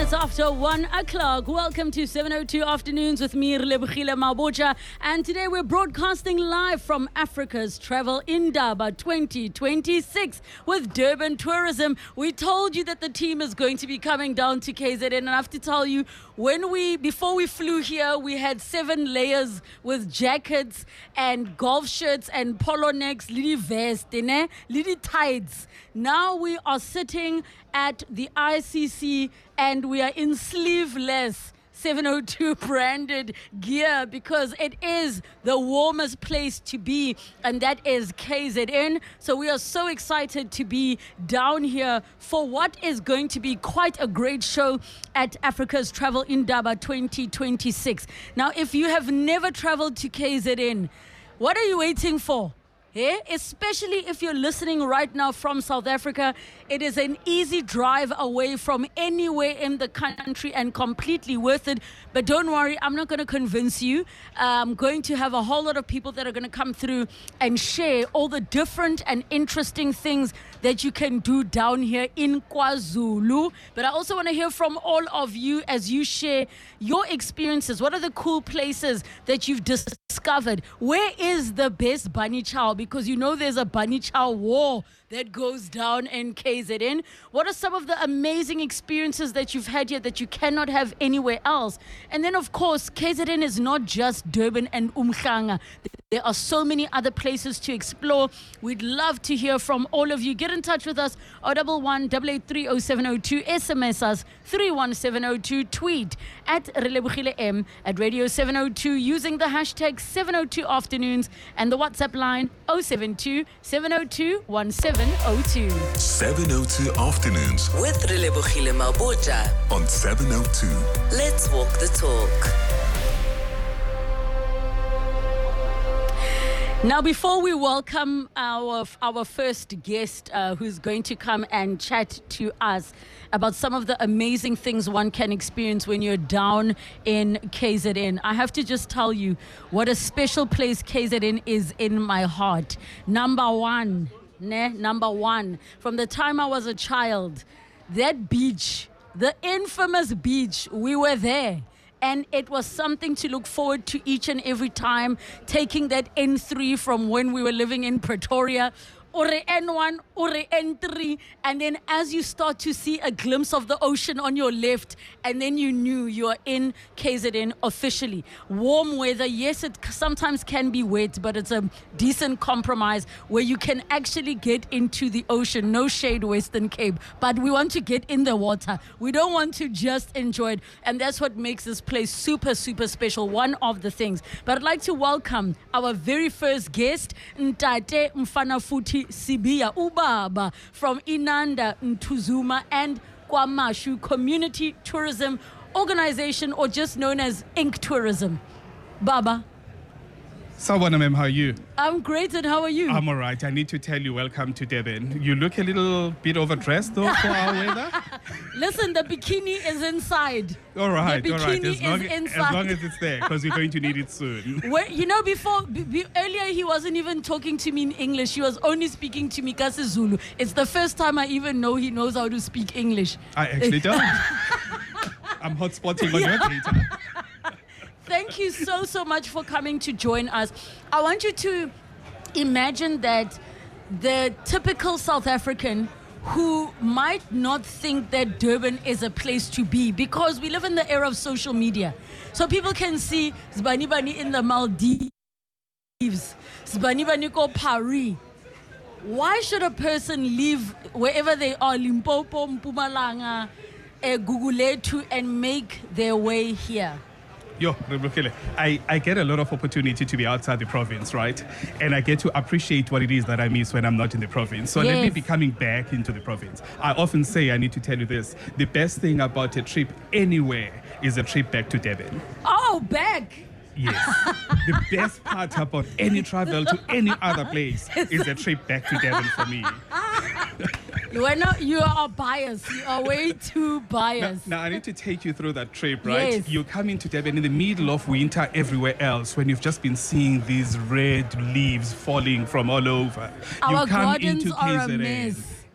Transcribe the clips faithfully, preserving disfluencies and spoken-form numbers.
minutes after one o'clock. Welcome to seven oh two Afternoons with me, Relebogile Mabotja. And today we're broadcasting live from Africa's Travel Indaba twenty twenty-six with Durban Tourism. We told you that the team is going to be coming down to K Z N. And I have to tell you, when we, before we flew here, we had seven layers with jackets and golf shirts and polo necks, little vest, little tights. Now we are sitting at the I C C and we are in sleeveless seven oh two branded gear because it is the warmest place to be, and that is K Z N. So we are so excited to be down here for what is going to be quite a great show at Africa's Travel Indaba twenty twenty-six. Now, if you have never traveled to K Z N, what are you waiting for? Yeah? Especially if you're listening right now from South Africa, it is an easy drive away from anywhere in the country and completely worth it. But don't worry, I'm not going to convince you. I'm going to have a whole lot of people that are going to come through and share all the different and interesting things that you can do down here in KwaZulu. But I also want to hear from all of you as you share your experiences. What are the cool places that you've discovered? Where is the best bunny chow? Because you know there's a bunny chow war that goes down in K Z N. What are some of the amazing experiences that you've had here that you cannot have anywhere else? And then, of course, K Z N is not just Durban and Umhlanga. There are so many other places to explore. We'd love to hear from all of you. Get in touch with us, oh one one, eight eight three, oh seven oh two, S M S us, three one seven oh two, tweet at Relebogile M, at Radio seven oh two, using the hashtag seven oh two Afternoons, and the WhatsApp line oh seven two, seven oh two, one seven oh two. seven oh two Afternoons with Relebogile Mabotja on seven oh two. Let's walk the talk. Now, before we welcome our our first guest uh, who's going to come and chat to us about some of the amazing things one can experience when you're down in K Z N, I have to just tell you what a special place K Z N is in my heart. Number one, ne, number one, from the time I was a child, that beach, the infamous beach, we were there. And it was something to look forward to each and every time, taking that N three from when we were living in Pretoria, or N one, or N three, and then as you start to see a glimpse of the ocean on your left, and then you knew you are in K Z N officially. Warm weather, yes, it sometimes can be wet, but it's a decent compromise where you can actually get into the ocean. No shade, Western Cape, but we want to get in the water. We don't want to just enjoy it, and that's what makes this place super, super special, one of the things. But I'd like to welcome our very first guest, Ntate Mfanafuthi Sibiya Ubaba from Inanda Ntuzuma and KwaMashu Community Tourism Organization, or just known as Ink Tourism. Baba. Sawubona, ma'am, how are you? I'm great, and how are you? I'm all right. I need to tell you, welcome to Durban. You look a little bit overdressed, though, for our weather. Listen, the bikini is inside. All right, the all right. bikini As long, is as inside. long as it's there, because we're going to need it soon. Where, you know, before, b- b- earlier he wasn't even talking to me in English. He was only speaking to me Kasi Zulu. It's the first time I even know he knows how to speak English. I actually don't. I'm hotspotting on your data. Thank you so, so much for coming to join us. I want you to imagine that the typical South African who might not think that Durban is a place to be, because we live in the era of social media. So people can see Zbani Bani in the Maldives, Zbani Bani ko Paris. Why should a person leave wherever they are, Limpopo, Mpumalanga, eh, Guguletu, and make their way here? Yo, I, I get a lot of opportunity to be outside the province, right? And I get to appreciate what it is that I miss when I'm not in the province. So yes. Let me be coming back into the province. I often say, I need to tell you this, the best thing about a trip anywhere is a trip back to Durban. Oh, back! Yes. The best part about any travel to any other place is a trip back to Durban for me. You are not, you are biased. You are way too biased. Now, now, I need to take you through that trip, right? Yes. You come into Durban in the middle of winter everywhere else, when you've just been seeing these red leaves falling from all over. Our you come gardens into are K a Z N. mess.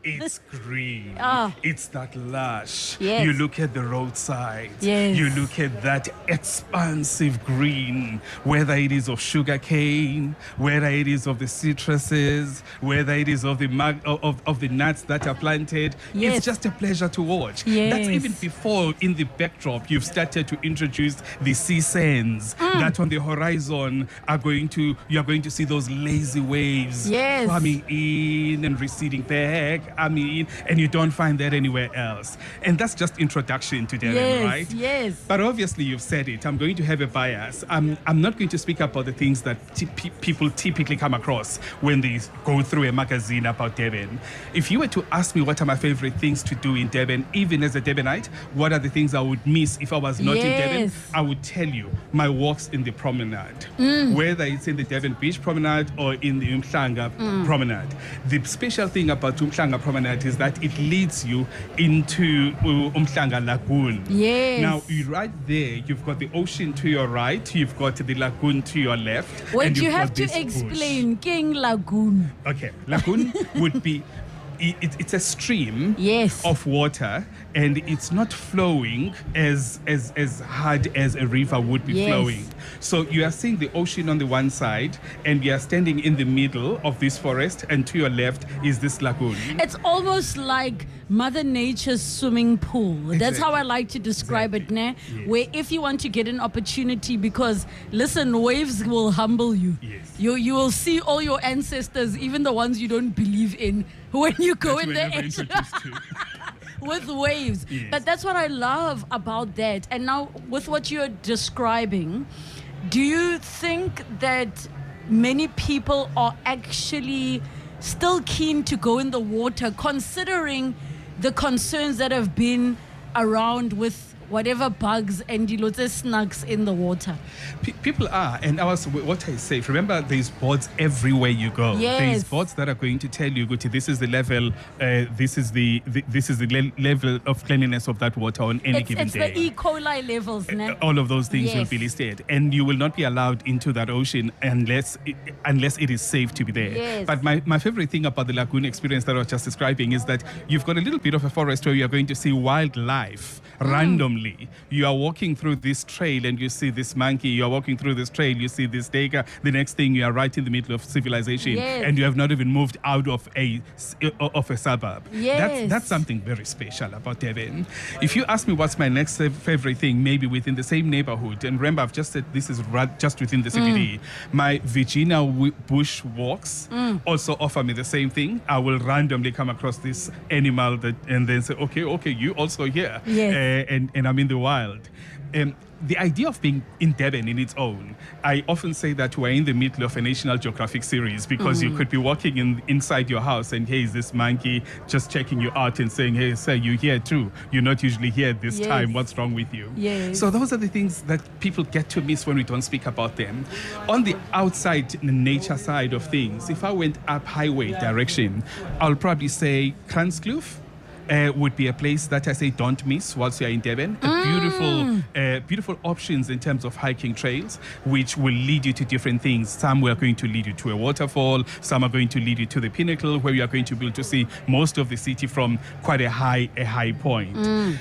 It's green. Ah. It's that lush. Yes. You look at the roadside. Yes. You look at that expansive green, whether it is of sugar cane, whether it is of the citruses, whether it is of the mag- of, of the nuts that are planted. Yes. It's just a pleasure to watch. Yes. That's even before in the backdrop you've started to introduce the sea sands Mm. that on the horizon are going to you are going to see those lazy waves Yes. coming in and receding back. I mean, and you don't find that anywhere else. And that's just introduction to Devon, Yes, right? yes. But obviously, you've said it. I'm going to have a bias. I'm, I'm not going to speak about the things that t- pe- people typically come across when they go through a magazine about Devon. If you were to ask me what are my favorite things to do in Devon, even as a Devonite, what are the things I would miss if I was not in Devon? Yes. I would tell you my walks in the promenade, Mm. whether it's in the Devon Beach Promenade or in the Umhlanga Mm. Promenade. The special thing about Umhlanga Promenade is that it leads you into uh, Umhlanga Lagoon. Yes. Now, you right there, you've got the ocean to your right, you've got the lagoon to your left. Wait, and you you've have got to this bush. explain King Lagoon. Okay, lagoon would be i- it, it's a stream Yes. of water, and it's not flowing as as as hard as a river would be Yes. flowing. So you are seeing the ocean on the one side, and you are standing in the middle of this forest, and to your left is this lagoon. It's almost like Mother Nature's swimming pool. That's how I like to describe Exactly. it, ne? Yes. Where if you want to get an opportunity, because listen, waves will humble you. Yes. You you will see all your ancestors, even the ones you don't believe in, when you go That in you were the never edge introduced to. with waves. Yes. But that's what I love about that. And now with what you're describing, do you think that many people are actually still keen to go in the water, considering the concerns that have been around with whatever bugs and dilute snacks in the water? Pe- people are, and I was what I say. Remember, there's boards everywhere you go. Yes. There's boards that are going to tell you, Guti, this is the level, uh, this is the, the this is the le- level of cleanliness of that water on any It's, given it's day. the E. coli levels, ne? Uh, all of those things will Yes. be listed, and you will not be allowed into that ocean unless it, unless it is safe to be there. Yes. But my, my favorite thing about the lagoon experience that I was just describing is that you've got a little bit of a forest where you are going to see wildlife Mm. randomly. You are walking through this trail and you see this monkey. You are walking through this trail, you see this tiger. The next thing, you are right in the middle of civilization, Yes. and you have not even moved out of a s- of a suburb. Yes. That's that's something very special about Devon. If you ask me what's my next fav- favorite thing, maybe within the same neighborhood, and remember I've just said this is ra- just within the C B D, my Virginia w- bush walks also offer me the same thing. I will randomly come across this animal that, and then say, okay, okay, you also here, Yes. uh, and, and I'm in the wild. Um, the idea of being in Devon in its own, I often say that we're in the middle of a National Geographic series, because you could be walking in inside your house and here is this monkey just checking you out and saying, hey, sir, you're here too. You're not usually here at this Yes. time. What's wrong with you? Yes. So those are the things that people get to miss when we don't speak about them. On the outside nature side of things, if I went up highway direction, I'll probably say Kranskloof. Uh, would be a place that I say don't miss whilst you're in Devon. A beautiful, uh, beautiful options in terms of hiking trails, which will lead you to different things. Some are going to lead you to a waterfall. Some are going to lead you to the pinnacle, where you are going to be able to see most of the city from quite a high, a high point.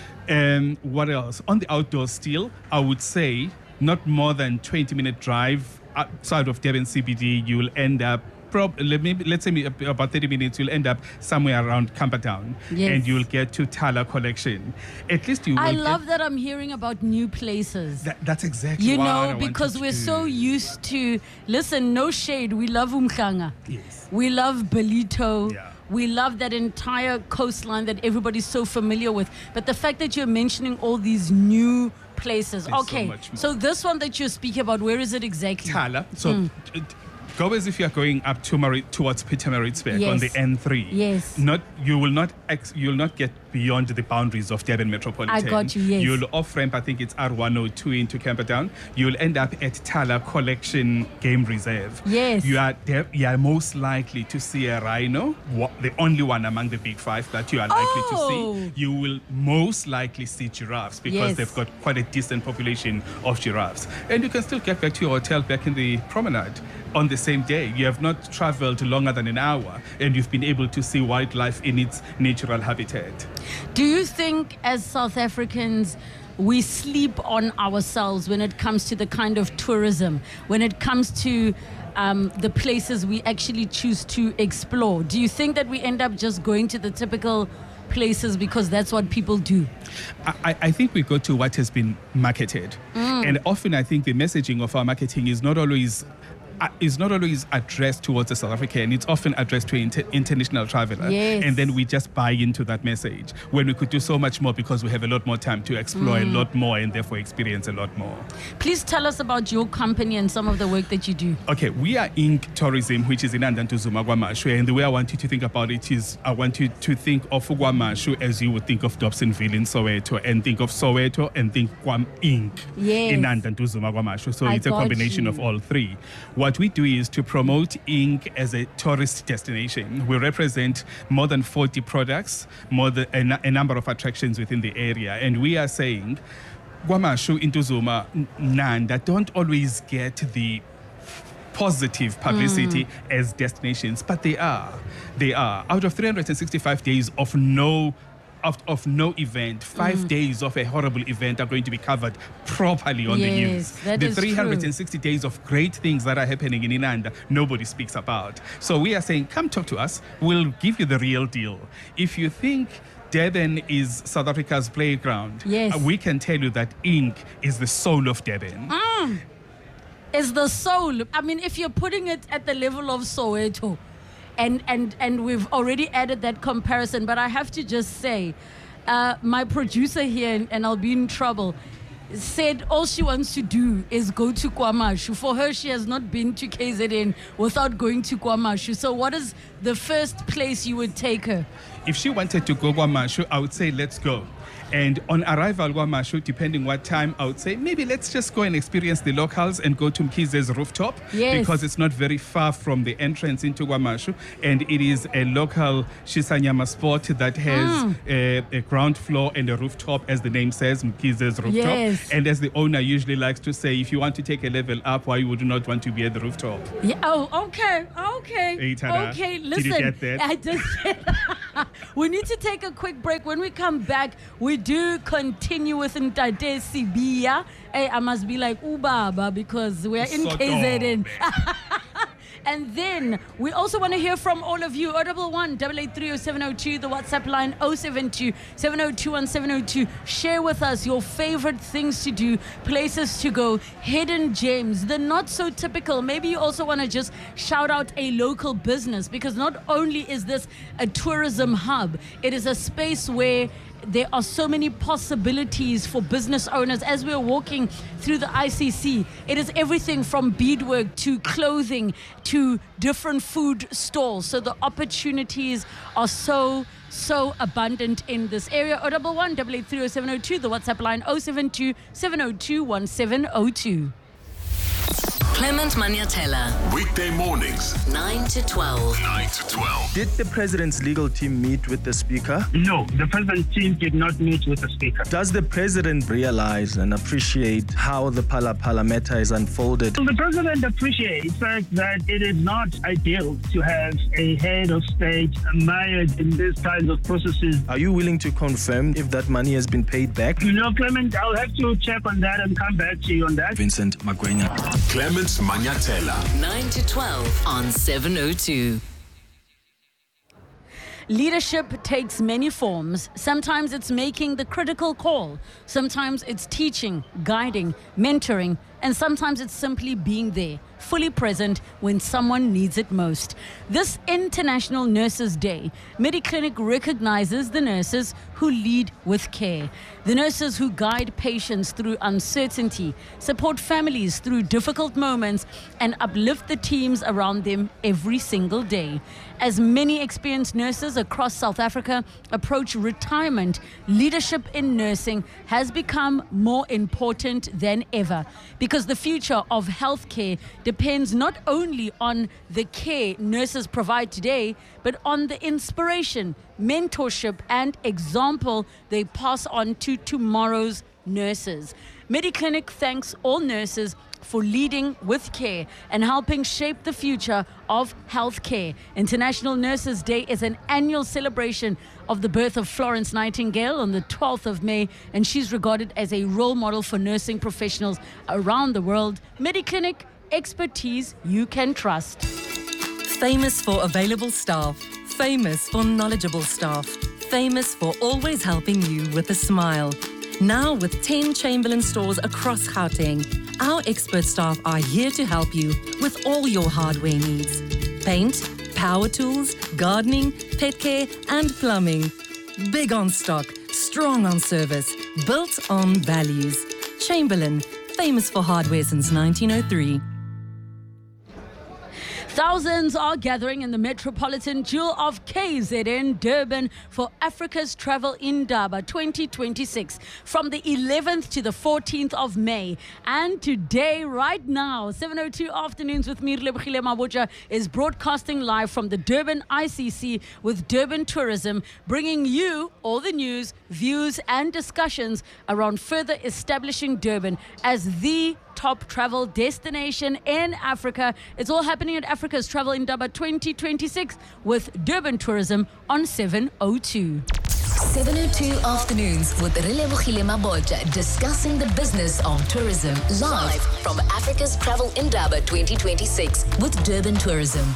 Um, what else? On the outdoors still, I would say not more than twenty minute drive outside of Devon C B D, you will end up Prob- let me, let's say me- about thirty minutes, you'll end up somewhere around Camperdown, Yes. and you'll get to Thala Collection. At least you will I get- love that I'm hearing about new places. that, that's exactly You what I know, wanted because to we're do. so used to, listen, no shade, we love Umhlanga. Yes. We love Belito. Yeah. We love that entire coastline that everybody's so familiar with. But the fact that you're mentioning all these new places. There's so okay. much more. So this one that you're speaking about, where is it exactly? Thala. So t- t- go as if you're going up to Mari- towards Pietermaritzburg on the Yes. N three. Yes. Not you will not ex- you will not get beyond the boundaries of Devon Metropolitan. I got you, yes. You'll off ramp, I think it's R one oh two into Camperdown. You'll end up at Thala Collection Game Reserve. Yes. You are there, you are most likely to see a rhino, wha- the only one among the big five that you are likely Oh. to see. You will most likely see giraffes, because Yes. they've got quite a decent population of giraffes. And you can still get back to your hotel back in the promenade on the same day. You have not traveled longer than an hour and you've been able to see wildlife in its natural habitat. Do you think as South Africans we sleep on ourselves when it comes to the kind of tourism, when it comes to um, the places we actually choose to explore? Do you think that we end up just going to the typical places because that's what people do? I, I think we go to what has been marketed. Mm. And often I think the messaging of our marketing is not always uh, is not always addressed towards the South African. It's often addressed to an inter- international traveler. Yes. And then we just buy into that message when we could do so much more because we have a lot more time to explore mm. a lot more and therefore experience a lot more. Please tell us about your company and some of the work that you do. Okay, we are Ink Tourism, which is in Andantuzuma, KwaMashu. And the way I want you to think about it is I want you to think of KwaMashu as you would think of Dobsonville in Soweto, and think of Soweto and think Kwam Ink yes. in Andantuzuma, KwaMashu. So I it's a combination you. of all three. What we do is to promote Ink as a tourist destination. We represent more than forty products, more than a, n- a number of attractions within the area. And we are saying KwaMashu, Intuzuma, Nanda don't always get the positive publicity mm. as destinations, but they are. They are. Out of three hundred sixty-five days of no Of, of no event, five mm. days of a horrible event are going to be covered properly on yes, the news. That the is three hundred sixty true. days of great things that are happening in Inanda, nobody speaks about. So we are saying, come talk to us. We'll give you the real deal. If you think Durban is South Africa's playground, yes. uh, we can tell you that Ink is the soul of Durban. Mm. Is the soul. I mean, if you're putting it at the level of Soweto, And, and and we've already added that comparison, but I have to just say, uh, my producer here, and I'll be in trouble, said all she wants to do is go to KwaMashu. For her, she has not been to K Z N without going to KwaMashu. So what is the first place you would take her? If she wanted to go KwaMashu, I would say, let's go. And on arrival, KwaMashu, depending what time, I would say, maybe let's just go and experience the locals and go to Mkhize's rooftop. Yes. Because it's not very far from the entrance into KwaMashu. And it is a local Shisanyama spot that has mm. a, a ground floor and a rooftop, as the name says, Mkhize's rooftop. Yes. And as the owner usually likes to say, if you want to take a level up, why would you not want to be at the rooftop? Yeah. Oh, okay. Okay. Hey, Tada. Okay, listen. Did you get that? I did get that. We need to take a quick break. When we come back, we do continue with Ntade Sibiya. Hey, I must be like Ubaba because we're in So K Z N. dumb. And then we also want to hear from all of you. oh one one, eight eight three, oh seven oh two, the WhatsApp line oh seven two, seven oh two, one seven oh two. Share with us your favorite things to do, places to go, hidden gems, the not so typical. Maybe you also want to just shout out a local business, because not only is this a tourism hub, it is a space where there are so many possibilities for business owners. As we're walking through the I C C, it is everything from beadwork to clothing to different food stalls. So the opportunities are so, so abundant in this area. oh one one, eight eight three, oh seven oh two, the WhatsApp line oh seven two, seven oh two, one seven oh two. Clement Maniatella, Weekday mornings, nine to twelve. nine to twelve. Did the president's legal team meet with the speaker? No, the president's team did not meet with the speaker. Does the president realize and appreciate how the Phala Phala matter is unfolded? So the president appreciates the fact that it is not ideal to have a head of state mired in these kinds of processes. Are you willing to confirm if that money has been paid back? You know, Clement, I'll have to check on that and come back to you on that. Vincent Magwenya. Clement Maniatella. nine to twelve on seven oh two. Leadership takes many forms. Sometimes it's making the critical call. Sometimes it's teaching, guiding, mentoring, and sometimes it's simply being there, fully present when someone needs it most. This International Nurses Day, Mediclinic recognizes the nurses who lead with care, the nurses who guide patients through uncertainty, support families through difficult moments, and uplift the teams around them every single day. As many experienced nurses across South Africa approach retirement, leadership in nursing has become more important than ever, because the future of healthcare depends not only on the care nurses provide today, but on the inspiration, mentorship, and example they pass on to tomorrow's nurses. Mediclinic thanks all nurses for leading with care and helping shape the future of healthcare. International Nurses Day is an annual celebration of the birth of Florence Nightingale on the twelfth of May, and she's regarded as a role model for nursing professionals around the world. Mediclinic, expertise you can trust. Famous for available staff, famous for knowledgeable staff, famous for always helping you with a smile. Now with ten Chamberlain stores across Gauteng, our expert staff are here to help you with all your hardware needs. Paint, power tools, gardening, pet care and plumbing. Big on stock, strong on service, built on values. Chamberlain, famous for hardware since nineteen oh three. Thousands are gathering in the metropolitan jewel of K Z N, Durban, for Africa's Travel Indaba twenty twenty-six from the eleventh to the fourteenth of May. And today, right now, seven oh two Afternoons with me, Lebogile Mabotja, is broadcasting live from the Durban I C C with Durban Tourism, bringing you all the news, views and discussions around further establishing Durban as the top travel destination in Africa. It's all happening at Africa's Travel Indaba twenty twenty-six with Durban Tourism on seven oh two. seven oh two Afternoons with Relebogile Mabotja, discussing the business of tourism, live from Africa's Travel Indaba twenty twenty-six with Durban Tourism.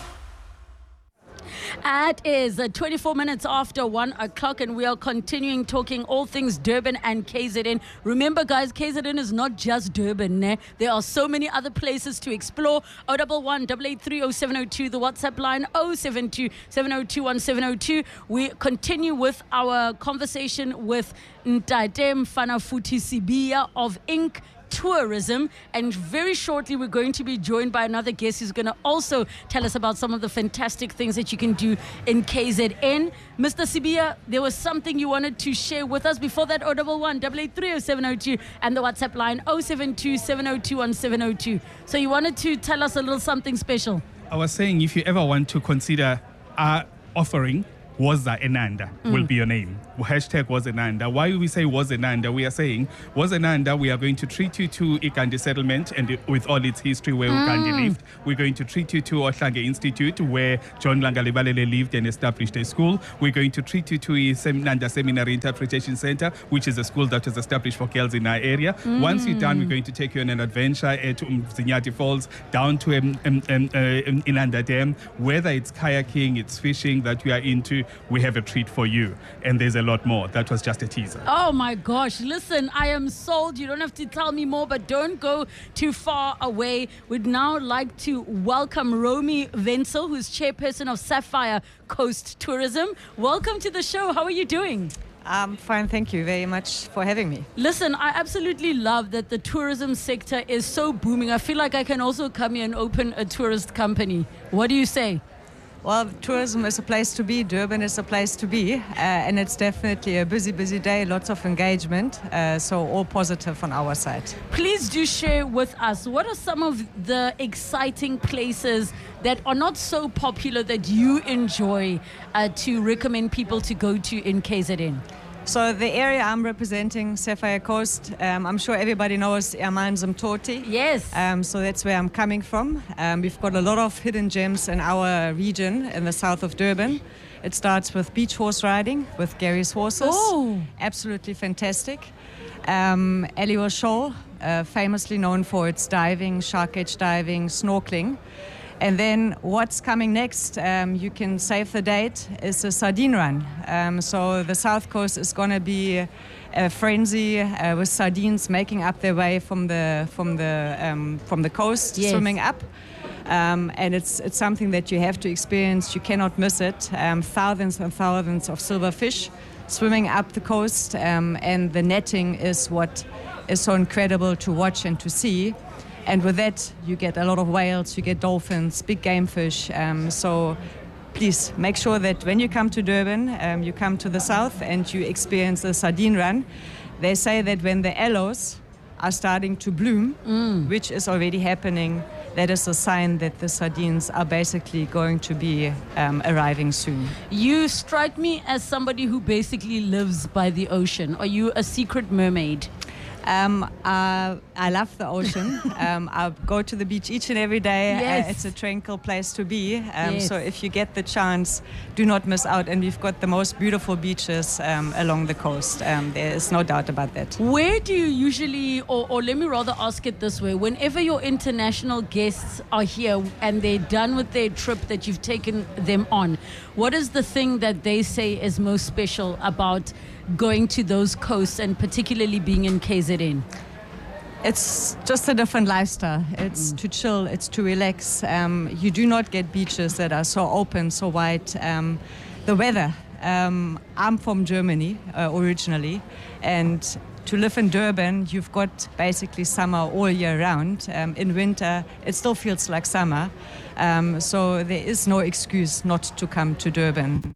It is uh, twenty-four minutes after one o'clock, and we are continuing talking all things Durban and K Z N. Remember, guys, K Z N is not just Durban. Ne? There are so many other places to explore. oh one one, eight eight three, oh seven oh two, the WhatsApp line oh seven two, seven oh two, one seven oh two. We continue with our conversation with Ntate Mfanafuthi Sibiya of Ink Tourism, and very shortly we're going to be joined by another guest who's going to also tell us about some of the fantastic things that you can do in K Z N. Mister Sibiya, there was something you wanted to share with us. Before that, oh one one, eight eight three, oh seven oh two and the WhatsApp line oh seven two, seven oh two, one seven oh two. So you wanted to tell us a little something special. I was saying, if you ever want to consider our offering, Woza Enanda mm. will be your name. Hashtag Wozenanda. Why we say Wozenanda? We are saying Wozenanda, we are going to treat you to Ikandi settlement and it, with all its history where mm. Ikandi lived. We're going to treat you to Ohlange Institute where John Langalibalele lived and established a school. We're going to treat you to Nanda Seminary Interpretation Center, which is a school that was established for girls in our area. Mm. Once you're done, we're going to take you on an adventure uh, to Mzinyati Falls, down to um, um, um, uh, Inanda Dam. Whether it's kayaking, it's fishing that you are into, we have a treat for you. And there's a lot more. That was just a teaser. Oh my gosh. Listen, I am sold. You don't have to tell me more, but don't go too far away. We'd now like to welcome Romy Wenzel, who's chairperson of Sapphire Coast Tourism. Welcome to the show. How are you doing? I'm fine, thank you very much for having me. Listen, I absolutely love that the tourism sector is so booming. I feel like I can also come here and open a tourist company. What do you say? Well, tourism is a place to be. Durban is a place to be. Uh, and it's definitely a busy, busy day, lots of engagement. Uh, so all positive on our side. Please do share with us, what are some of the exciting places that are not so popular that you enjoy uh, to recommend people to go to in K Z N? So the area I'm representing, Sapphire Coast, um, I'm sure everybody knows Ermanzimtoti. Yes. Um, so that's where I'm coming from. Um, we've got a lot of hidden gems in our region in the south of Durban. It starts with beach horse riding with Gary's Horses. Oh. Absolutely fantastic. Um, Eliwa Shoal, uh, famously known for its diving, shark cage diving, snorkeling. And then what's coming next, um, you can save the date, is the sardine run. Um, so the South Coast is going to be a frenzy uh, with sardines making up their way from the from the um, from the coast, yes. swimming up. Um, and it's it's something that you have to experience. You cannot miss it. Um, thousands and thousands of silver fish swimming up the coast, um, and the netting is what is so incredible to watch and to see. And with that, you get a lot of whales, you get dolphins, big game fish. Um, so please make sure that when you come to Durban, um, you come to the south and you experience the sardine run. They say that when the aloes are starting to bloom, mm. which is already happening, that is a sign that the sardines are basically going to be um, arriving soon. You strike me as somebody who basically lives by the ocean. Are you a secret mermaid? Um, uh, I love the ocean. um, I go to the beach each and every day. Yes. Uh, it's a tranquil place to be. Um, Yes. So if you get the chance, do not miss out. And we've got the most beautiful beaches um, along the coast. Um, there is no doubt about that. Where do you usually, or, or let me rather ask it this way, whenever your international guests are here and they're done with their trip that you've taken them on, what is the thing that they say is most special about going to those coasts and particularly being in K Z N? It's just a different lifestyle. It's Mm. to chill, it's to relax. Um, you do not get beaches that are so open, so wide. Um, the weather. Um, I'm from Germany uh, originally, and to live in Durban, you've got basically summer all year round. Um, in winter, it still feels like summer. Um, so there is no excuse not to come to Durban.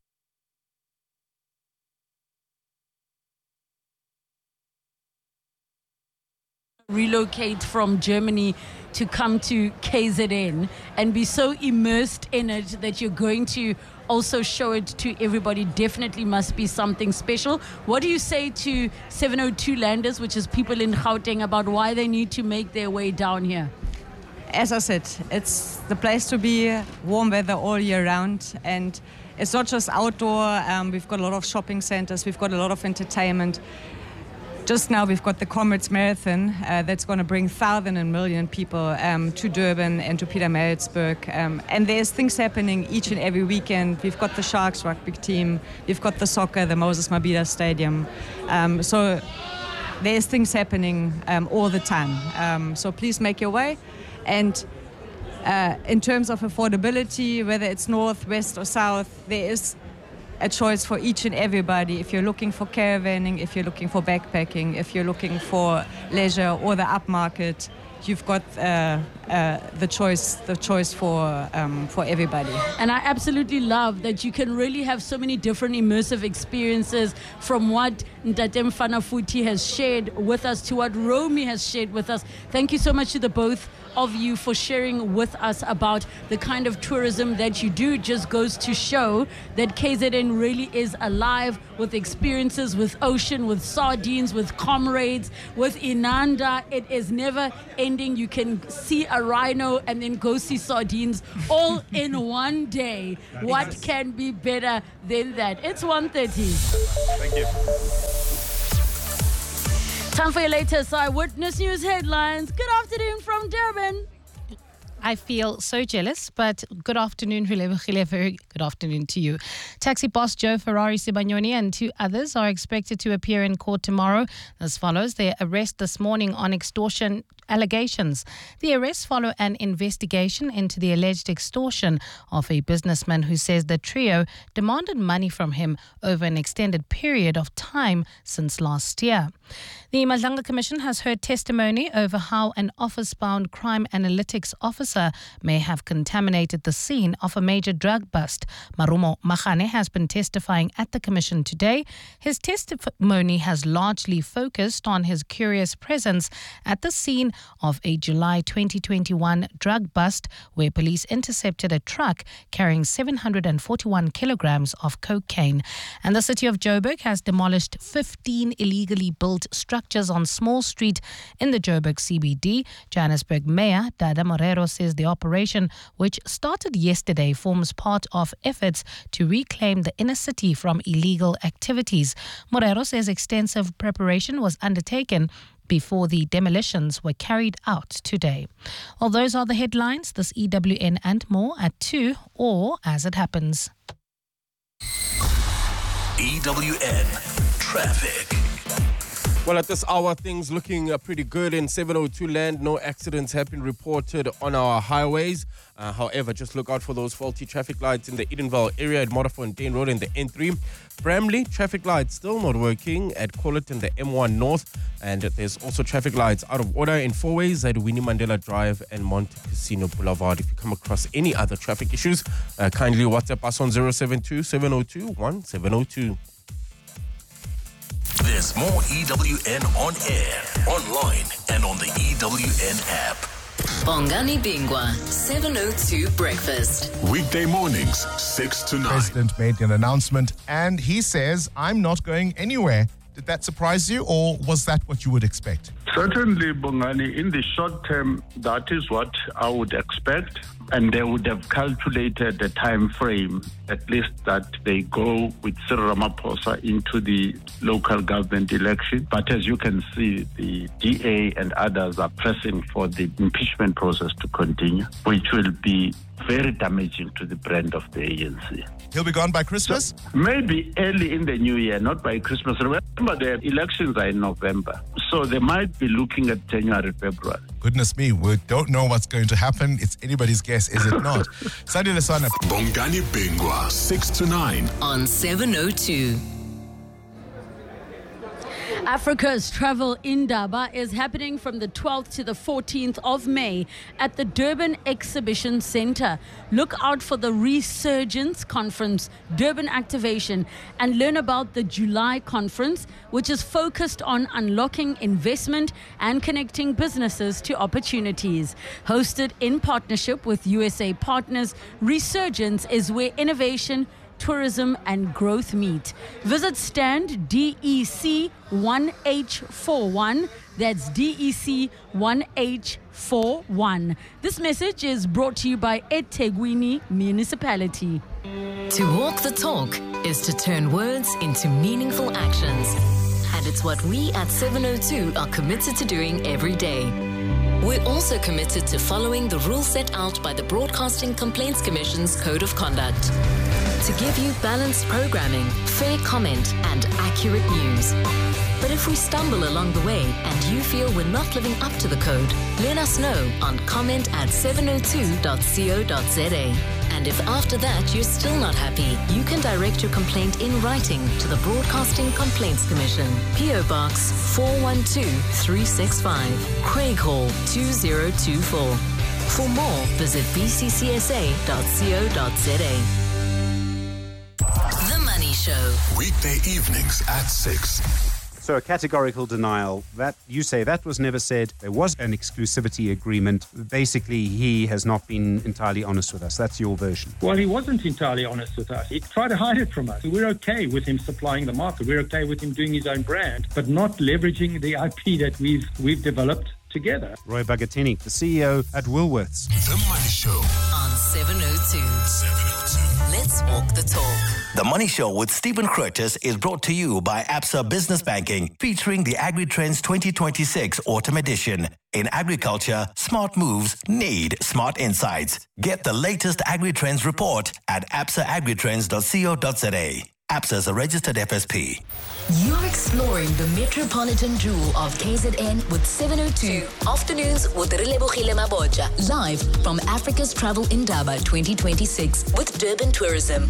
Relocate from Germany to come to K Z N and be so immersed in it that you're going to also show it to everybody definitely must be something special. What do you say to seven oh two landers, which is people in Gauteng, about why they need to make their way down here? As I said, it's the place to be, warm weather all year round, and it's not just outdoor. Um, we've got a lot of shopping centers, we've got a lot of entertainment. Just now we've got the Comrades Marathon uh, that's going to bring thousands and million people um, to Durban and to Pietermaritzburg. Um, and there's things happening each and every weekend. We've got the Sharks rugby team, we've got the soccer, the Moses Mabhida Stadium. Um, so there's things happening um, all the time. Um, so please make your way. And uh, in terms of affordability, whether it's north, west or south, there is a choice for each and everybody. If you're looking for caravanning, if you're looking for backpacking, if you're looking for leisure or the upmarket, you've got uh, uh, the choice the choice for um, for everybody. And I absolutely love that you can really have so many different immersive experiences, from what Ntate Mfana Futhi has shared with us to what Romy has shared with us. Thank you so much to the both of you for sharing with us about the kind of tourism that you do. Just goes to show that K Z N really is alive with experiences, with ocean, with sardines, with comrades, with Inanda. It is never ending. You can see a rhino and then go see sardines all in one day. What can be better than that? It's one thirty. Thank you. Time for your latest Eyewitness News headlines. Good afternoon from Durban. I feel so jealous, but good afternoon, Hulebogile. Very good afternoon to you. Taxi boss Joe Ferrari Sibanyoni and two others are expected to appear in court tomorrow. As follows, their arrest this morning on extortion allegations. The arrests follow an investigation into the alleged extortion of a businessman who says the trio demanded money from him over an extended period of time since last year. The Madlanga Commission has heard testimony over how an office-bound crime analytics officer may have contaminated the scene of a major drug bust. Marumo Magane has been testifying at the Commission today. His testimony has largely focused on his curious presence at the scene of a July twenty twenty-one drug bust where police intercepted a truck carrying seven hundred forty-one kilograms of cocaine. And the city of Joburg has demolished fifteen illegally built structures on Small Street in the Joburg C B D. Johannesburg Mayor Dada Morero says the operation, which started yesterday, forms part of efforts to reclaim the inner city from illegal activities. Morero says extensive preparation was undertaken before the demolitions were carried out today. Well, those are the headlines. This E W N and more at two, or as it happens. E W N Traffic. Well, at this hour, things looking uh, pretty good in seven oh two land. No accidents have been reported on our highways. Uh, however, just look out for those faulty traffic lights in the Edenvale area at Modderfontein Road and the N three. Bramley, traffic lights still not working at Collet and the M one North. And there's also traffic lights out of order in four ways at Winnie Mandela Drive and Monte Casino Boulevard. If you come across any other traffic issues, uh, kindly WhatsApp us on zero seven two, seven oh two, one seven oh two. There's more E W N on air, online, and on the E W N app. Bongani Bingwa, seven oh two Breakfast. Weekday mornings, six to nine. The president made an announcement and he says, I'm not going anywhere, Did that surprise you, or was that what you would expect? Certainly, Bongani, in the short term, that is what I would expect. And they would have calculated the time frame, at least that they go with Cyril Ramaphosa into the local government election. But as you can see, the D A and others are pressing for the impeachment process to continue, which will be very damaging to the brand of the A N C. He'll be gone by Christmas? So maybe early in the new year, not by Christmas. Remember, the elections are in November. So they might be looking at January, February. Goodness me, we don't know what's going to happen. It's anybody's guess, is it not? Sandi Lesana. Bongani Bingwa, six to nine. On seven oh two. Africa's Travel Indaba is happening from the twelfth to the fourteenth of May at the Durban Exhibition Centre. Look out for the Resurgence Conference, Durban Activation, and learn about the July conference, which is focused on unlocking investment and connecting businesses to opportunities. Hosted in partnership with U S A partners, Resurgence is where innovation, tourism and growth meet. Visit stand D E C one H forty-one. That's D E C one H forty-one. This message is brought to you by eThekwini Municipality. To walk the talk is to turn words into meaningful actions. And it's what we at seven oh two are committed to doing every day. We're also committed to following the rules set out by the Broadcasting Complaints Commission's Code of Conduct, to give you balanced programming, fair comment, and accurate news. But if we stumble along the way and you feel we're not living up to the code, let us know on comment at seven oh two dot co dot za. And if after that you're still not happy, you can direct your complaint in writing to the Broadcasting Complaints Commission, P O Box four one two three six five, Craig Hall two zero two four. For more, visit b c c s a dot co dot za. The Money Show. Weekday evenings at six. So a categorical denial, that you say that was never said. There was an exclusivity agreement. Basically, he has not been entirely honest with us. That's your version. Well, he wasn't entirely honest with us. He tried to hide it from us. We're okay with him supplying the market. We're okay with him doing his own brand, but not leveraging the I P that we've we've developed together. Roy Bagatini, the C E O at Woolworths. The Money Show on seven oh two. seven oh two. Let's walk the talk. The Money Show with Stephen Curtis is brought to you by Absa Business Banking, featuring the AgriTrends twenty twenty-six Autumn Edition. In agriculture, smart moves need smart insights. Get the latest AgriTrends report at absa agritrends dot co dot za. Absa is a registered F S P. You're exploring the metropolitan jewel of K Z N with seven oh two Afternoons with Relebogile Mabotja, live from Africa's Travel Indaba twenty twenty-six with Durban Tourism.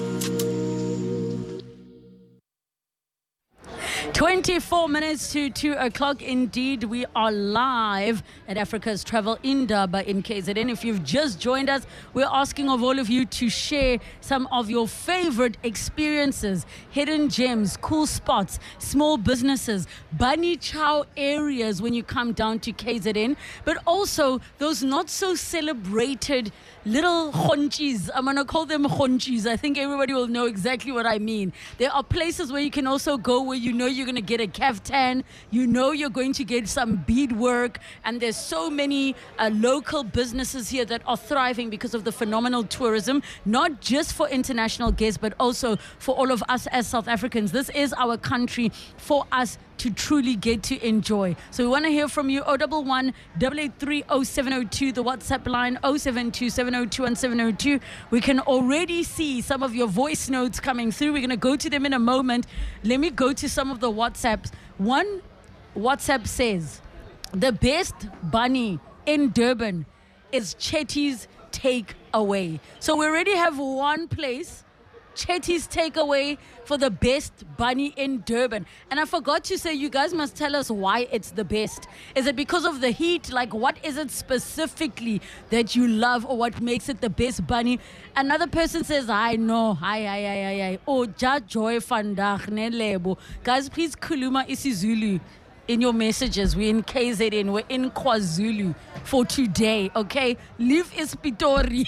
twenty-four minutes to two o'clock. Indeed, we are live at Africa's Travel Indaba in K Z N. If you've just joined us, we're asking of all of you to share some of your favorite experiences, hidden gems, cool spots, small businesses, Bunny Chow areas when you come down to K Z N, but also those not so celebrated little honchis. I'm going to call them honchis. I think everybody will know exactly what I mean. There are places where you can also go where you know you're going to get a kaftan, you know you're going to get some beadwork, and there's so many uh, local businesses here that are thriving because of the phenomenal tourism, not just for international guests, but also for all of us as South Africans. This is our country for us to truly get to enjoy. So we want to hear from you. oh one one, eight eight three, oh seven oh two, the WhatsApp line oh seven two, seven oh two, one seven oh two. We can already see some of your voice notes coming through. We're going to go to them in a moment. Let me go to some of the WhatsApps. One WhatsApp says, the best bunny in Durban is Chetty's Takeaway. So we already have one place, Chetty's Takeaway, for the best bunny in Durban. And I forgot to say, you guys must tell us why it's the best. Is it because of the heat? Like, what is it specifically that you love, or what makes it the best bunny? Another person says, I know, hi, hi, hi, hi, hi. Oh, Ja Joy Vandag, ne lebo. Guys, please kuluma isiZulu in your messages. We're in K Z N, we're in KwaZulu. for today, okay? Leave Espitori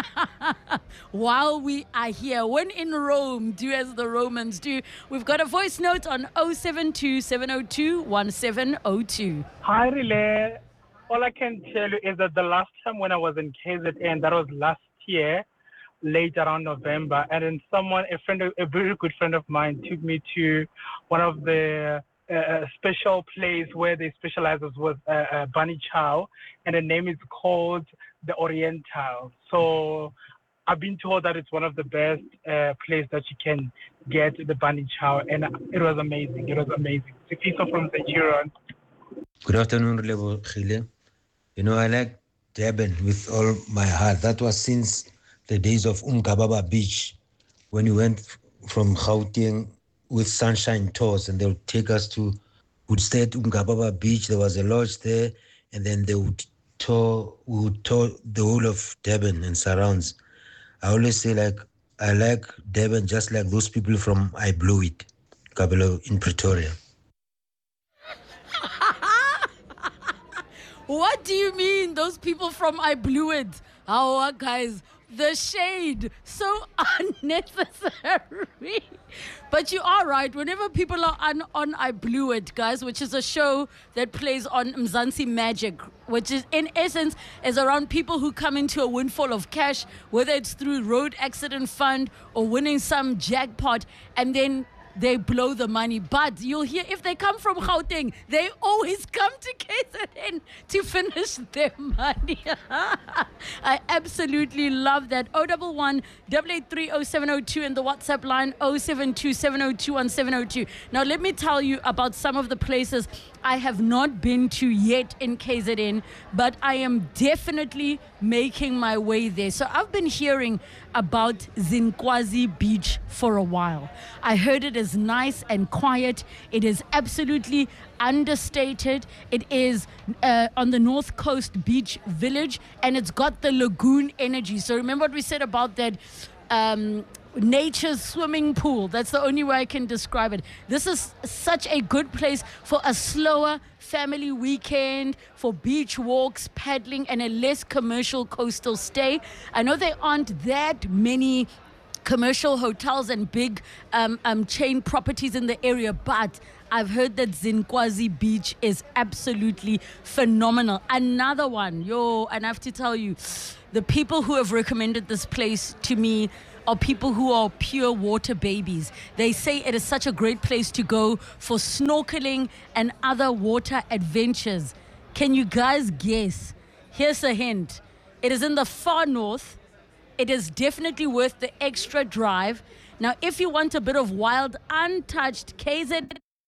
while we are here. When in Rome, do as the Romans do. We've got a voice note on oh seven two, seven oh two, one seven oh two. Hi, Relay. All I can tell you is that the last time when I was in K Z N, that was last year, late around November, and then someone, a friend, a very good friend of mine, took me to one of the uh, special place where they specialize with uh, uh, bunny chow, and the name is called the Oriental. So I've been told that it's one of the best uh, place that you can get the bunny chow, and it was amazing. It was amazing. Sifiso from Centurion. Good afternoon, Relebo. You know, I like Durban with all my heart. That was since the days of Umgababa Beach, when we went from Gauteng with Sunshine Tours, and they would take us to, would stay at Umgababa Beach. There was a lodge there, and then they would tour, we would tour the whole of Durban and surrounds. I always say, like, I like Durban just like those people from I Blew It, Kabelo in Pretoria. What do you mean, those people from I Blew It? Our guys, the shade, so unnecessary. But you are right. Whenever people are on, on I Blew It, guys, which is a show that plays on Mzansi Magic, which is in essence is around people who come into a windfall of cash, whether it's through road accident fund or winning some jackpot, and then they blow the money. But you'll hear if they come from Gauteng, they always come to K Z N to finish their money. I absolutely love that. oh one one, eight eight three, oh seven oh two and the WhatsApp line oh seven two, seven oh two, one seven oh two. Now let me tell you about some of the places I have not been to yet in K Z N, but I am definitely making my way there. So I've been hearing about Zinkwazi Beach for a while. I heard it is nice and quiet. It is absolutely understated. It is uh, on the North Coast Beach Village, and it's got the lagoon energy. So remember what we said about that um, nature's swimming pool. That's the only way I can describe it. This is such a good place for a slower family weekend, for beach walks, paddling, and a less commercial coastal stay. I know there aren't that many commercial hotels and big um, um, chain properties in the area, but I've heard that Zinkwazi Beach is absolutely phenomenal. Another one, yo, and I have to tell you, the people who have recommended this place to me are people who are pure water babies. They say it is such a great place to go for snorkeling and other water adventures. Can you guys guess? Here's a hint. It is in the far north. It is definitely worth the extra drive. Now, if you want a bit of wild, untouched K Z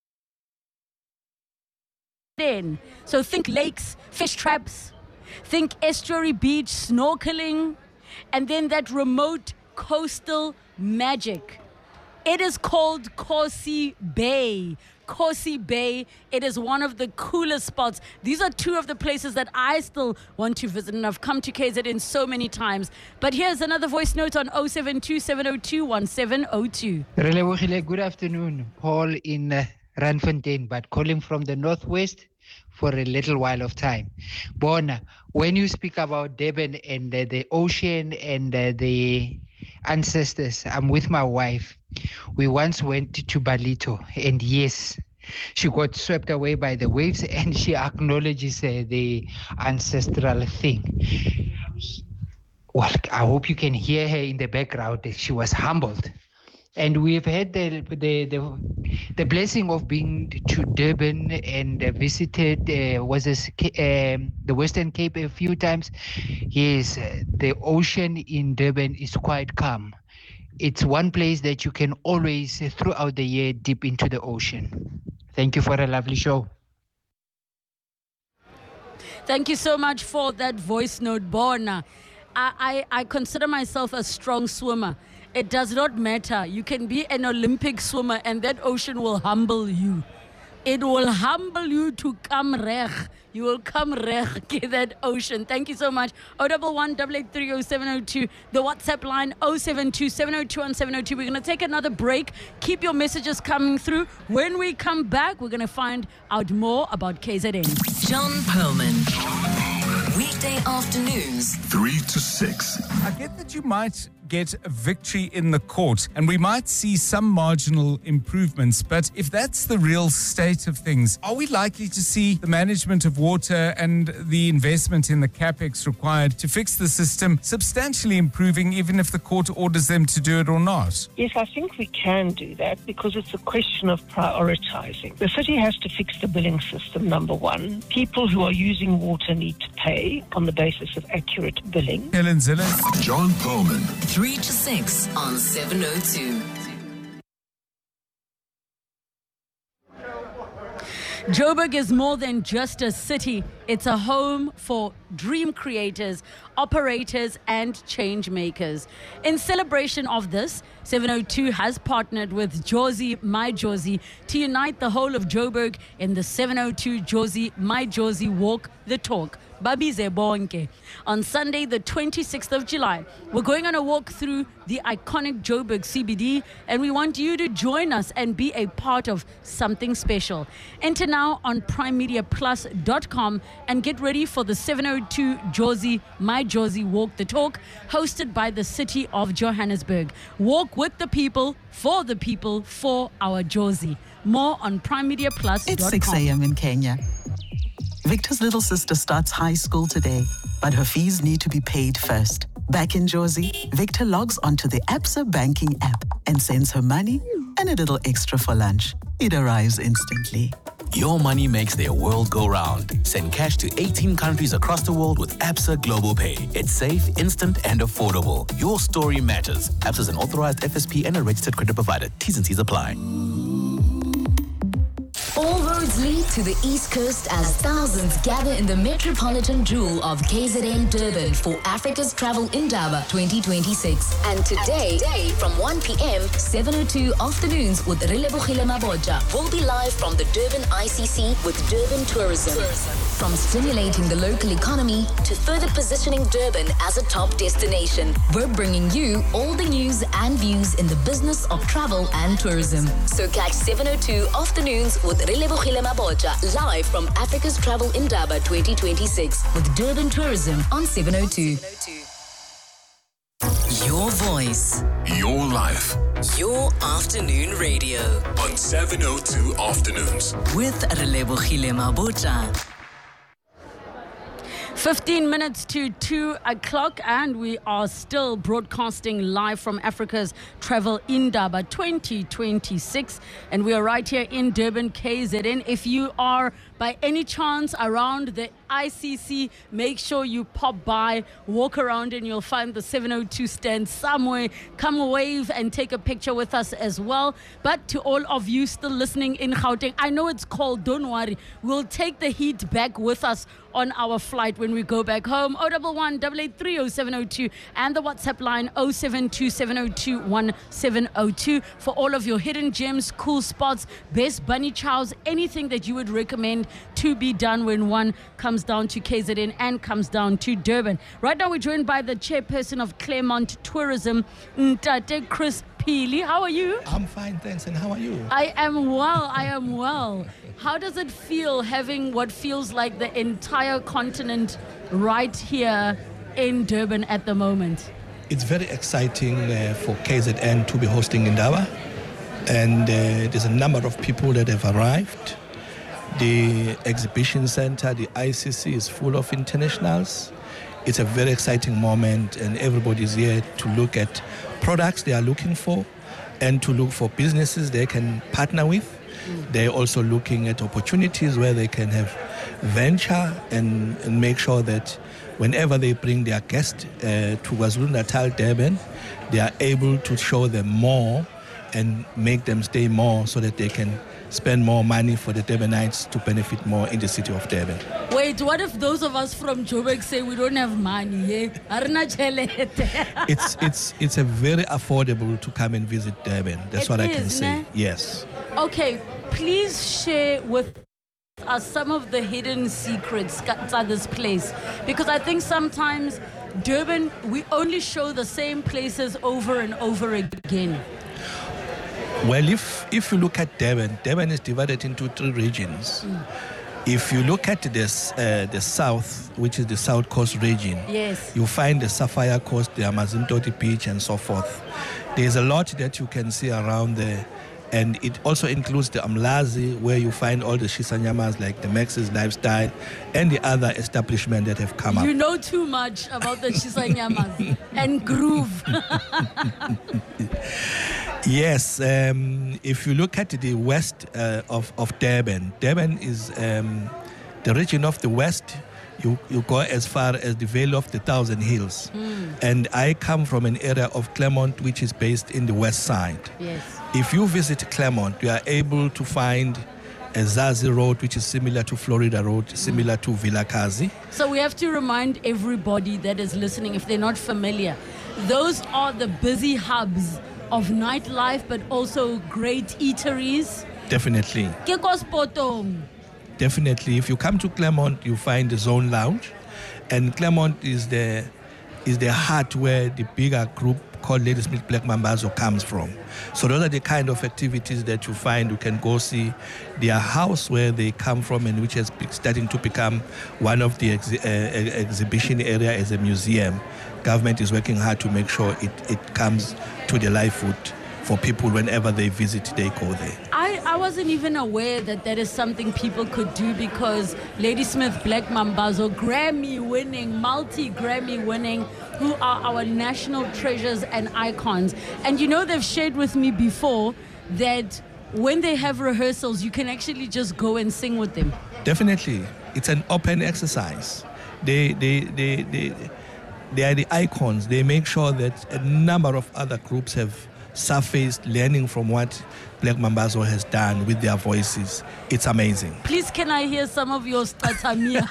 N, so think lakes, fish traps, think estuary beach, snorkeling, and then that remote coastal magic. It is called Kosi Bay. Kosi Bay. It is one of the coolest spots. These are two of the places that I still want to visit, and I've come to K Z N so many times. But here's another voice note on oh seven two, seven oh two, one seven oh two. Good afternoon. Paul in uh, Randfontein, but calling from the northwest for a little while of time. Bona, when you speak about Durban and uh, the ocean and uh, the ancestors, I'm with my wife. We once went to Balito, and yes, she got swept away by the waves, and she acknowledges uh, the ancestral thing. Well, I hope you can hear her in the background. She was humbled. And we've had the the the, the blessing of being to Durban and uh, visited uh, was this, uh, the Western Cape a few times. Yes, uh, the ocean in Durban is quite calm. It's one place that you can always, uh, throughout the year, dip into the ocean. Thank you for a lovely show. Thank you so much for that voice note, Bona. I, I, I consider myself a strong swimmer. It does not matter. You can be an Olympic swimmer and that ocean will humble you. It will humble you to come reg. You will come reg, get that ocean. Thank you so much. oh one one, eight eight three, oh seven oh two. The WhatsApp line, oh seven two, seven oh two, one seven oh two. We're going to take another break. Keep your messages coming through. When we come back, we're going to find out more about K Z N. John Perlman. Weekday afternoons. three to six. I get that you might get a victory in the court and we might see some marginal improvements, but if that's the real state of things, are we likely to see the management of water and the investment in the capex required to fix the system substantially improving, even if the court orders them to do it or not? Yes, I think we can do that because it's a question of prioritising. The city has to fix the billing system, number one. People who are using water need to pay on the basis of accurate billing. Helen Ziller. John Perlman. three to six on seven oh two. Joburg is more than just a city. It's a home for dream creators, operators, and change makers. In celebration of this, seven oh two has partnered with Jozi My Jozi to unite the whole of Joburg in the seven oh two Jozi My Jozi Walk the Talk. Babize Bonke. On Sunday, the twenty-sixth of July, we're going on a walk through the iconic Joburg C B D, and we want you to join us and be a part of something special. Enter now on prime media plus dot com and get ready for the seven oh two Jozi My Jozi Walk the Talk, hosted by the City of Johannesburg. Walk with the people, for the people, for our Jozi. More on prime media plus dot com. It's six a.m. in Kenya. Victor's little sister starts high school today, but her fees need to be paid first. Back in Jozi, Victor logs onto the Absa banking app and sends her money and a little extra for lunch. It arrives instantly. Your money makes their world go round. Send cash to eighteen countries across the world with Absa Global Pay. It's safe, instant, and affordable. Your story matters. Absa is an authorized F S P and a registered credit provider. T's and C's apply. All roads lead to the East Coast as thousands gather in the metropolitan jewel of K Z N Durban for Africa's Travel Indaba twenty twenty-six. And today, and today from one p.m., seven oh two Afternoons with Relebogile Mabotja will be live from the Durban I C C with Durban Tourism. Tourism. From stimulating the local economy to further positioning Durban as a top destination, we're bringing you all the news and views in the business of travel and tourism. So catch seven oh two Afternoons with Relebogile Mabotja live from Africa's Travel Indaba twenty twenty-six with Durban Tourism on seven oh two. Your voice. Your life. Your afternoon radio. On seven oh two Afternoons. With Relebogile Mabotja. fifteen minutes to two o'clock, and we are still broadcasting live from Africa's Travel Indaba twenty twenty-six, and we are right here in Durban, K Z N. If you are by any chance around the I C C, make sure you pop by, walk around, and you'll find the seven oh two stand somewhere. Come wave and take a picture with us as well. But to all of you still listening in Gauteng, I know it's cold, don't worry. We'll take the heat back with us on our flight when we go back home. oh one one, eight eight three, oh seven oh two and the WhatsApp line oh seven two seven oh two one seven oh two for all of your hidden gems, cool spots, best bunny chows, anything that you would recommend to be done when one comes down to K Z N and comes down to Durban. Right now we're joined by the chairperson of Claremont Tourism, Ntate Chris Pili. How are you? I'm fine, thanks. And how are you? I am well. I am well. How does it feel having what feels like the entire continent right here in Durban at the moment? It's very exciting uh, for K Z N to be hosting Indaba. And uh, there's a number of people that have arrived. The exhibition center, the I C C, is full of internationals. It's a very exciting moment, and everybody's here to look at products they are looking for and to look for businesses they can partner with. Mm. They're also looking at opportunities where they can have venture and, and make sure that whenever they bring their guests uh, to KwaZulu-Natal, Durban, they are able to show them more and make them stay more so that they can spend more money for the Durbanites to benefit more in the city of Durban. Wait, what if those of us from Joburg say we don't have money? Yeah? it's it's it's a very affordable to come and visit Durban. That's it what is, I can say. Ne? Yes. Okay, please share with us some of the hidden secrets at this place, because I think sometimes Durban, we only show the same places over and over again. Well, if if you look at Durban, Durban is divided into three regions. Mm. If you look at this, uh, the south, which is the South Coast region, yes, you find the Sapphire Coast, the Amazintoti Beach, and so forth. There's a lot that you can see around there. And it also includes the Amlazi, where you find all the Shisanyamas like the Max's Lifestyle and the other establishments that have come up. You know too much about the Shisanyamas and groove. Yes, um, if you look at the west uh, of, of Durban, Durban is um, the region of the west. You, you go as far as the Vale of the Thousand Hills. Mm. And I come from an area of Claremont, which is based in the west side. Yes. If you visit Claremont, you are able to find a Zazi Road, which is similar to Florida Road, similar to Vilakazi. So we have to remind everybody that is listening, if they're not familiar, those are the busy hubs of nightlife, but also great eateries. Definitely. Kekos Potong. Definitely. If you come to Claremont, you find the Zone Lounge. And Claremont is the, is the heart where the bigger group called Ladysmith Black Mambazo comes from. So those are the kind of activities that you find. You can go see their house where they come from and which is starting to become one of the ex- uh, exhibition area as a museum. Government is working hard to make sure it, it comes to the live food for people whenever they visit, they go there. I, I wasn't even aware that that is something people could do because Ladysmith Black Mambazo, Grammy-winning, multi-Grammy-winning, who are our national treasures and icons. And you know, they've shared with me before that when they have rehearsals, you can actually just go and sing with them. Definitely. It's an open exercise. They, they, they, they, they are the icons. They make sure that a number of other groups have surfaced, learning from what Black Mambazo has done with their voices. It's amazing. Please, can I hear some of your statamia?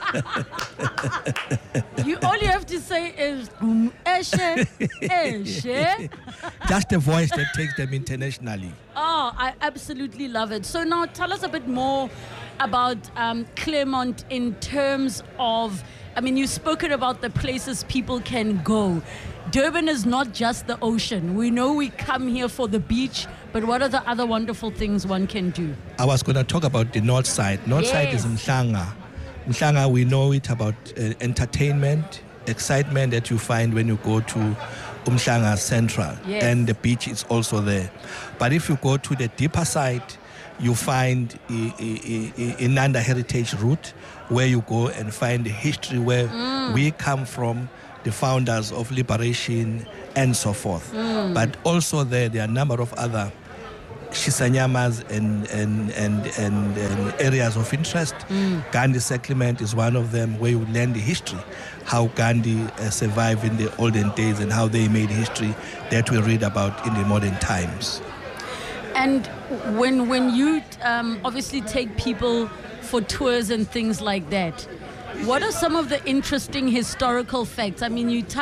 You all you have to say is um, eshe, eshe. Just a voice that takes them internationally. Oh, I absolutely love it. So now tell us a bit more about um, Claremont in terms of, I mean, you've spoken about the places people can go. Durban is not just the ocean. We know we come here for the beach, but what are the other wonderful things one can do? I was going to talk about the north side. North Yes. side is Mhlanga. Mhlanga, we know it about uh, entertainment, excitement that you find when you go to Umhlanga Central. Yes. And the beach is also there. But if you go to the deeper side, you find I- I- I- Inanda Heritage Route, where you go and find the history where Mm. we come from, the founders of liberation and so forth. Mm. But also there, there are a number of other Shisanyamas and, and, and, and, and areas of interest. Mm. Gandhi settlement is one of them where you learn the history, how Gandhi uh, survived in the olden days and how they made history that we read about in the modern times. And when when you um, obviously take people for tours and things like that, what are some of the interesting historical facts? I mean, you touched